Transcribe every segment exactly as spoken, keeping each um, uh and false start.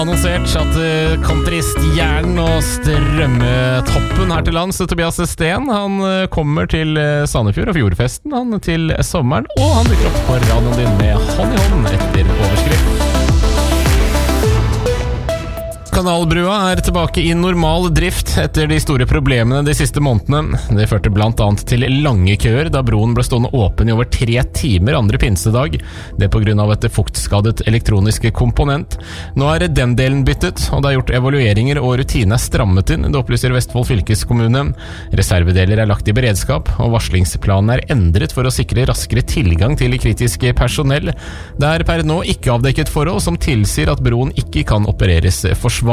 Annonsert at country-stjernen og strømmetoppen her til lands, Tobias Sten, han kommer til Sandefjord og Fjordfesten han til sommeren, og han dukker opp på radioen din med hånd i hånd etter overskrift. Kanalbrua er tilbake i normal drift etter de store problemene de siste månedene. Det førte blant annet til lange køer da broen ble stående åpen i over tre timer andre pinsedag. Det på grunn av et fuktskadet elektronisk komponent. Nå er den delen byttet, og det er gjort evalueringer og rutine er strammet inn, det opplyser Vestfold fylkeskommune. Reservedeler er lagt i beredskap, og varslingsplanen er endret for å sikre raskere tilgang til kritiske personell. Det er per nå ikke avdekket forhold som tilsier at broen ikke kan opereres forsvarlig.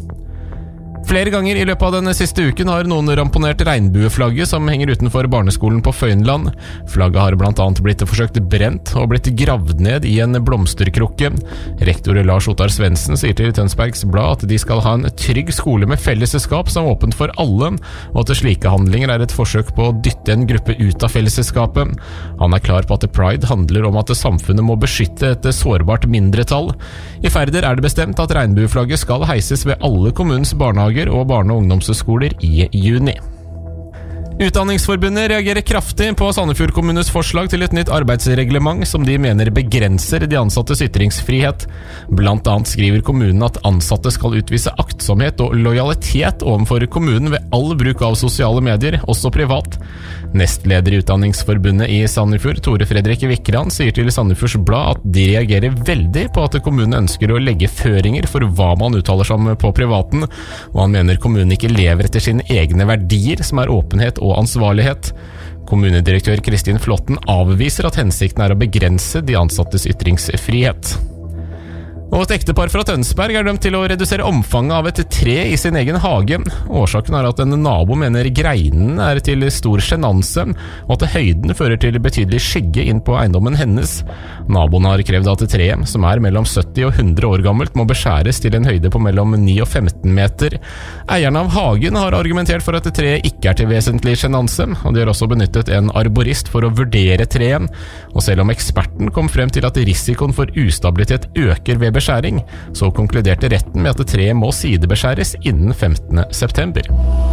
Flere ganger i løpet av den siste uken har noen ramponert regnbueflagget som henger utenfor barneskolen på Føynland. Flagget har blant annet blitt forsøkt brent og blitt gravd ned i en blomsterkrukke. Rektor Lars Ottar Svendsen sier til Tønsbergs Blad at de skal ha en trygg skole med fellesskap som er åpent for alle, og at slike handlinger er et forsøk på å dytte en gruppe ut av fellesskapet. Han er klar på at Pride handler om at samfunnet må beskytte et sårbart mindretall. I Færder er det bestemt at regnbueflagget skal heises ved alle kommunens barnehager og barne- og ungdomsskoler i juni. Utdanningsforbundet reagerer kraftig på Sandefjord kommunes forslag til et nytt arbeidsreglement som de mener begrenser de ansattes ytringsfrihet. Blant annet skriver kommunen at ansatte skal utvise aktsomhet og lojalitet overfor kommunen ved all bruk av sosiale medier, også privat. Nestleder i Utdanningsforbundet i Sandefjord, Tore Fredrik Vikran, sier til Sandefjords Blad at de reagerer veldig på at kommunen ønsker å legge føringer for hva man uttaler seg om på privaten, og han mener kommunen ikke lever etter sine egne verdier, som er åpenhet og og ansvarlighet. Kommunedirektør Kristin Flotten avviser at hensikten er å begrense de ansattes ytringsfrihet. Og et ektepar fra Tønsberg er dømt til å redusere omfanget av et tre i sin egen hage. Årsaken er at en nabo mener greinen er til stor sjenanse, og at høyden fører til betydelig skygge inn på eiendommen hennes. Naboen har krevd at treet, som er mellom sytti og hundre år gammelt, må beskjæres til en høyde på mellom ni og femten meter. Eierne av hagen har argumentert for at treet ikke er til vesentlig sjenanse, og de har også benyttet en arborist for å vurdere treet. Og selv om eksperten kom frem til at risikoen for ustabilitet øker ved beskjæring, så konkluderte retten med at treet må sidebeskjæres innen femtende september.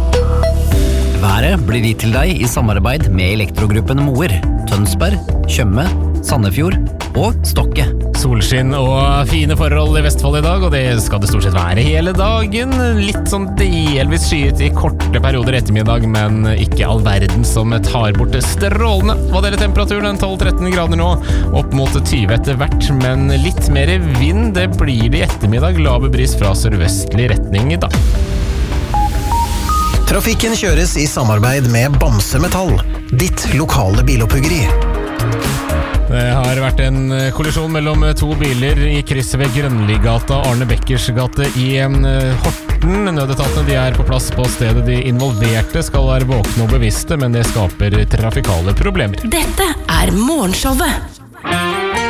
Været blir gitt til deg i samarbeid med Elektrogruppen Moer, Tønsberg, Tjøme, Sandefjord og Stokke. Solskinn og fine forhold i Vestfold i dag, og det skal det stort sett være hele dagen. Litt sånn delvis skyet i korte perioder ettermiddag, men ikke all verden som tar bort strålene. Hva deler temperaturen? tolv til tretten grader nå, opp mot tyve etter hvert, men litt mer vind, det blir det i ettermiddag. Lave bris fra sørvestlig retning i dag. Trafikken kjøres i samarbeid med Bamse Metall, ditt lokale biloppuggeri. Det har vært en kollisjon mellom to biler i krysset ved Grønligata og Arne Bekkers gate i Horten. Nødetatene de er på plass på stedet. De involverte skal være våkne og bevisste, men det skaper trafikale problemer. Dette er Morgenshowet.